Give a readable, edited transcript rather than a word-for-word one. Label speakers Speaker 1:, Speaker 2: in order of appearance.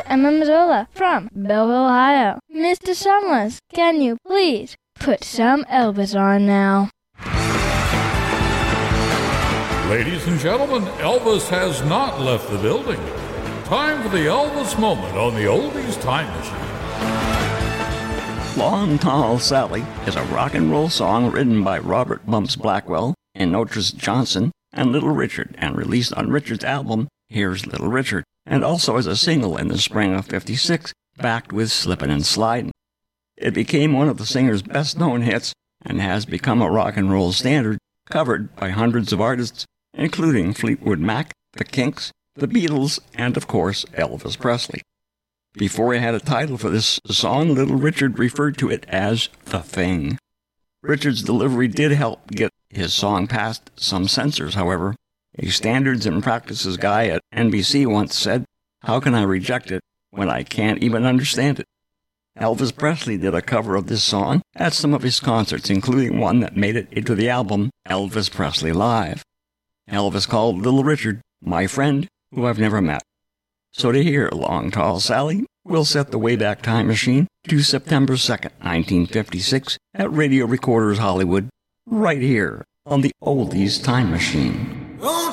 Speaker 1: Emma Mazzola from Belleville, Ohio. Mr. Sumless, can you please put some Elvis on now?
Speaker 2: Ladies and gentlemen, Elvis has not left the building. Time for the Elvis moment on the Oldies Time Machine.
Speaker 3: Long Tall Sally is a rock and roll song written by Robert Bumps Blackwell and Notris Johnson and Little Richard, and released on Richard's album, Here's Little Richard, and also as a single in the spring of '56, backed with Slippin' and Slidin'. It became one of the singer's best-known hits and has become a rock and roll standard, covered by hundreds of artists, including Fleetwood Mac, The Kinks, The Beatles, and of course, Elvis Presley. Before it had a title for this song, Little Richard referred to it as The Thing. Richard's delivery did help get his song past some censors, however. A standards and practices guy at NBC once said, "How can I reject it when I can't even understand it?" Elvis Presley did a cover of this song at some of his concerts, including one that made it into the album Elvis Presley Live. Elvis called Little Richard my friend who I've never met. So to hear Long Tall Sally, we'll set the Wayback Time Machine to September 2nd, 1956 at Radio Recorders Hollywood, right here on the Oldies Time Machine.
Speaker 4: Long